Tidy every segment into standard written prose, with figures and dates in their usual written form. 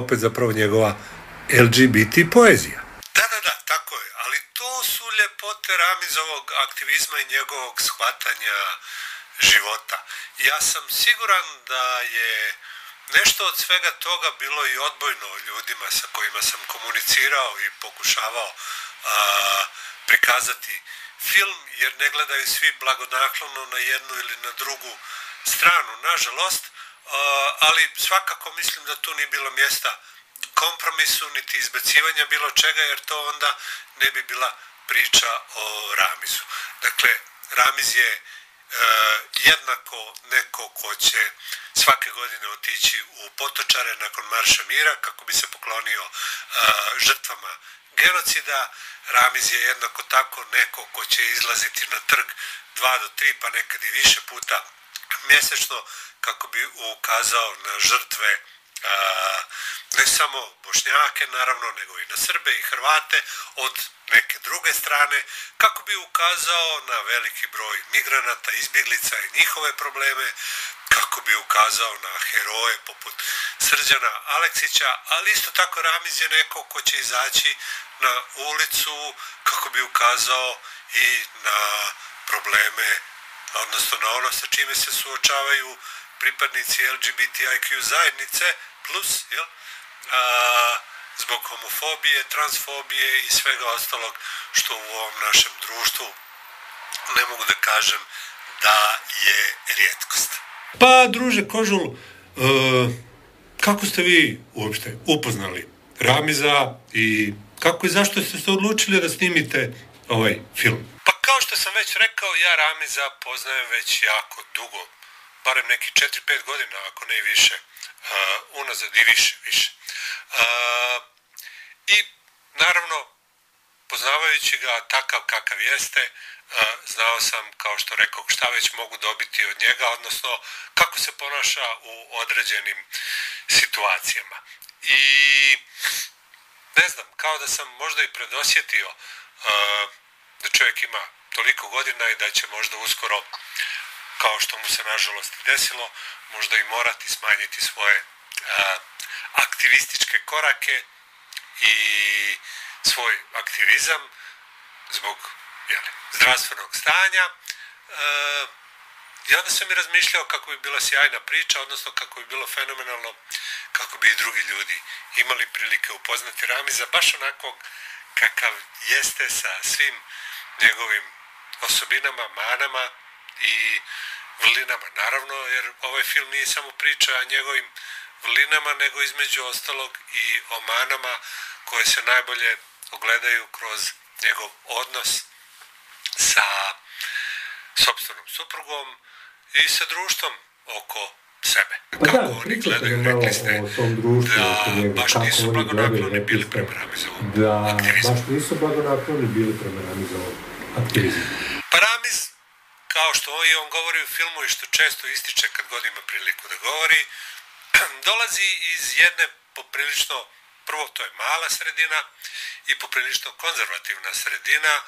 opet zapravo njegova LGBT poezija. Da, tako je, ali to su ljepote Ramizovog aktivizma i njegovog shvatanja života. Ja sam siguran da je nešto od svega toga bilo i odbojno ljudima sa kojima sam komunicirao i pokušavao prikazati film, jer ne gledaju svi blagonaklono na jednu ili na drugu stranu, nažalost, ali svakako mislim da tu nije bilo mjesta kompromisu, niti izbacivanja bilo čega, jer to onda ne bi bila priča o Ramizu. Dakle, Ramiz je jednako neko ko će svake godine otići u Potočare nakon Marša mira kako bi se poklonio žrtvama genocida. Ramiz je jednako tako neko ko će izlaziti na trg 2 do 3 pa nekad i više puta mjesečno kako bi ukazao na žrtve ne samo Bošnjake naravno, nego i na Srbe i Hrvate od neke druge strane, kako bi ukazao na veliki broj migranata, izbjeglica i njihove probleme, kako bi ukazao na heroje poput Srđana Aleksića, ali isto tako Ramiz je neko ko će izaći na ulicu kako bi ukazao i na probleme, odnosno na ono sa čime se suočavaju pripadnici LGBTIQ zajednice, plus, zbog homofobije, transfobije i svega ostalog što u ovom našem društvu ne mogu da kažem da je rijetkost. Pa, druže Kožul, kako ste vi uopšte upoznali Ramiza i kako i zašto ste se odlučili da snimite ovaj film? Pa kao što sam već rekao, ja Ramiza poznajem već jako dugo, barem neki 4-5 godina, ako ne i više, unazad i više. I naravno, poznavajući ga takav kakav jeste, znao sam, kao što rekao, šta već mogu dobiti od njega, odnosno kako se ponaša u određenim situacijama. I ne znam, kao da sam možda i predosjetio da čovjek ima toliko godina i da će možda uskoro, kao što mu se nažalost i desilo, možda i morati smanjiti svoje aktivističke korake i svoj aktivizam zbog zdravstvenog stanja. I onda sam i razmišljao kako bi bila sjajna priča, odnosno kako bi bilo fenomenalno, kako bi i drugi ljudi imali prilike upoznati Ramiza, baš onako kakav jeste, sa svim njegovim osobinama, manama i vrlinama. Naravno, jer ovaj film nije samo priča o njegovim vrlinama, nego između ostalog i o manama koje se najbolje ogledaju kroz njegov odnos sa sopstvenom suprugom i sa društvom oko sebe. Kako oni gledaju, rekli ste da baš nisu blagonakloni bili prema Ramizovom aktivizmu. Baš nisu blagonakloni bili prema Ramizovom aktivizmu. Pa Ramiz, kao što i on govori u filmu i što često ističe kad god ima priliku da govori, dolazi iz jedne poprilično, prvo to je mala sredina i poprilično konzervativna sredina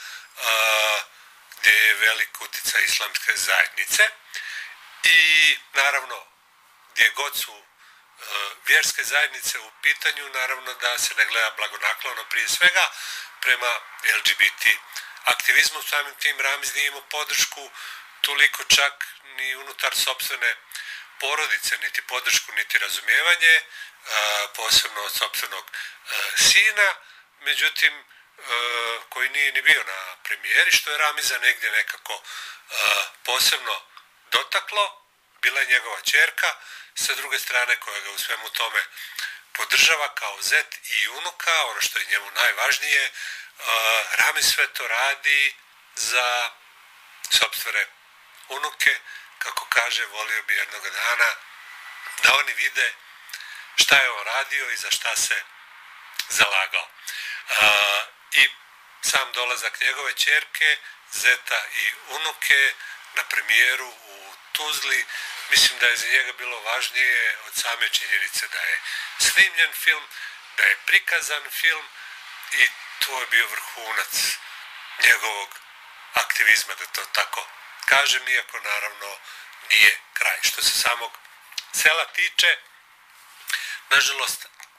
gdje je velik utjecaj islamske zajednice i naravno gdje god su vjerske zajednice u pitanju, naravno da se ne gleda blagonaklono prije svega prema LGBT aktivizmu. Samim tim Ramiz nije imao podršku toliko čak ni unutar sopstvene porodice, niti podršku, niti razumijevanje, posebno od sopstvenog sina, međutim, koji nije ni bio na premijeri, što je Ramiza negdje nekako posebno dotaklo, bila je njegova ćerka, sa druge strane koja ga u svemu tome podržava kao zet i unuka, ono što je njemu najvažnije. Ramiz sve to radi za sopstvene unuke, kako kaže, volio bi jednog dana da oni vide šta je on radio i za šta se zalagao. I sam dolazak njegove ćerke, zeta i unuke na premijeru u Tuzli, mislim da je za njega bilo važnije od same činjenice da je snimljen film, da je prikazan film i to je bio vrhunac njegovog aktivizma, da to tako kažem, iako naravno nije kraj. Što se samog sela tiče, nažalost,